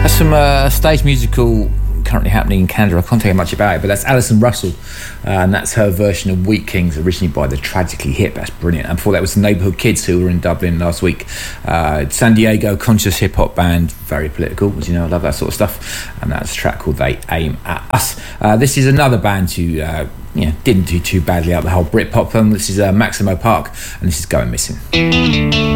Some stage musical currently happening in Canada. I can't tell you much about it, but that's Alison Russell, and that's her version of Wheat Kings, originally by the Tragically Hip. That's brilliant. And before that was the Neighbourhood Kids, who were in Dublin last week. San Diego conscious hip hop band, very political, as you know, I love that sort of stuff. And that's a track called They Aim at Us. This is another band who didn't do too badly out the whole Britpop film. This is Maximo Park, and this is Going Missing.